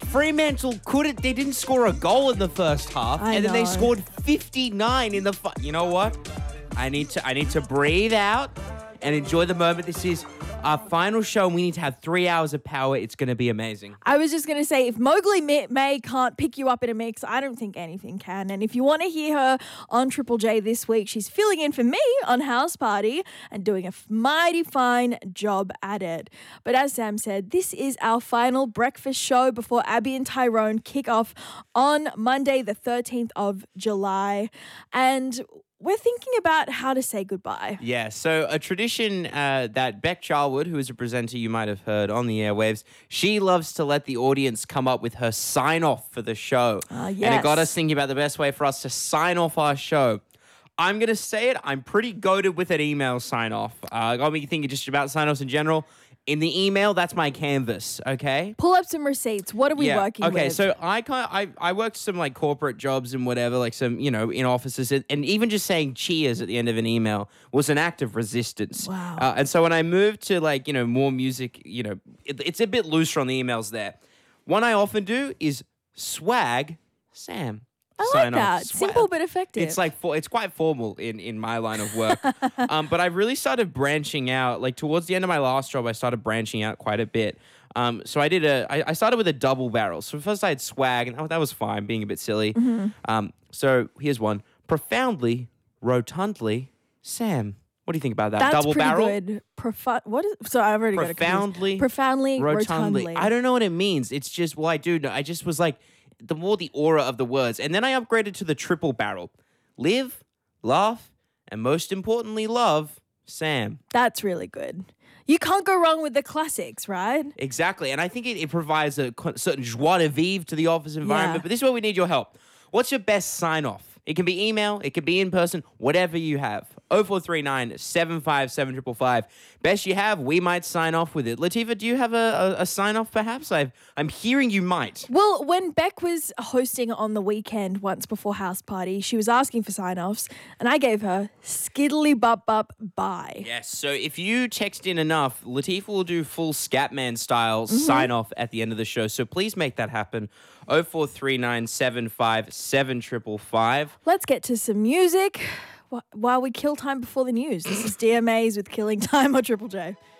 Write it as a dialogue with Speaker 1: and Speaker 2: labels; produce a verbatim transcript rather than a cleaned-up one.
Speaker 1: Fremantle couldn't, they didn't score a goal in the first half.
Speaker 2: I
Speaker 1: and then they
Speaker 2: know.
Speaker 1: scored fifty-nine in the, fu- you know what? I need to, I need to breathe out and enjoy the moment. This is our final show and we need to have three hours of power. It's going to be amazing.
Speaker 2: I was just going to say, if Mowgli May, May can't pick you up in a mix, I don't think anything can. And if you want to hear her on Triple J this week, she's filling in for me on House Party and doing a mighty fine job at it. But as Sam said, this is our final breakfast show before Abby and Tyrone kick off on Monday, the thirteenth of July. And we're thinking about how to say goodbye.
Speaker 1: Yeah, so a tradition uh, that Beck Charwood, who is a presenter you might have heard on the airwaves, she loves to let the audience come up with her sign-off for the show.
Speaker 2: Ah,
Speaker 1: And it
Speaker 2: yes.
Speaker 1: got us thinking about the best way for us to sign off our show. I'm going to say it, I'm pretty goated with an email sign-off. Uh, got me thinking just about sign-offs in general. In the email, that's my canvas, okay?
Speaker 2: Pull up some receipts. What are we working with?
Speaker 1: Okay, so I kind I I worked some like corporate jobs and whatever, like some, you know, in offices, and, and even just saying cheers at the end of an email was an act of resistance.
Speaker 2: Wow.
Speaker 1: Uh, and so when I moved to like, you know, more music, you know, it, it's a bit looser on the emails there. One I often do is swag Sam.
Speaker 2: I like
Speaker 1: Sign off.
Speaker 2: that.
Speaker 1: Swag.
Speaker 2: Simple but effective.
Speaker 1: It's like for, it's quite formal in, in my line of work. um, but I really started branching out. Like towards the end of my last job, I started branching out quite a bit. Um, so I did a. I, I started with a double barrel. So first I had swag, and oh, that was fine, being a bit silly.
Speaker 2: Mm-hmm.
Speaker 1: Um, so here's one: profoundly, rotundly, Sam. What do you think about that?
Speaker 2: That's
Speaker 1: double
Speaker 2: pretty
Speaker 1: barrel.
Speaker 2: good. Profu- what is? So I've already
Speaker 1: Profoundly,
Speaker 2: got it. Profoundly,
Speaker 1: rotundly.
Speaker 2: rotundly.
Speaker 1: I don't know what it means. It's just, well, I do know. I just was like, the more the aura of the words. And then I upgraded to the triple barrel. Live, laugh, and most importantly, love Sam.
Speaker 2: That's really good. You can't go wrong with the classics, right?
Speaker 1: Exactly. And I think it, it provides a co- certain joie de vivre to the office environment.
Speaker 2: Yeah.
Speaker 1: But this is where we need your help. What's your best sign off? It can be email, it can be in person, whatever you have. oh four three nine, seven five seven, five five five. Best you have, we might sign off with it. Latifa, do you have a, a, a sign off perhaps? I've, I'm hearing you might.
Speaker 2: Well, when Beck was hosting on the weekend once before House Party, she was asking for sign-offs, and I gave her skiddly bup bup bye.
Speaker 1: Yes, so if you text in enough, Latifa will do full Scatman style sign off at the end of the show. So please make that happen. oh four three nine, seven five seven, five five five.
Speaker 2: Let's get to some music wh- while we kill time before the news. This is D M As with Killing Time on Triple J.